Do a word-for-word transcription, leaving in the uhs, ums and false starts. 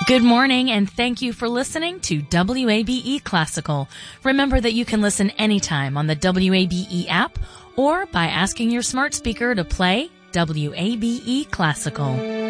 Good morning, and thank you for listening to W A B E Classical. Remember that you can listen anytime on the W A B E app or by asking your smart speaker to play W A B E Classical.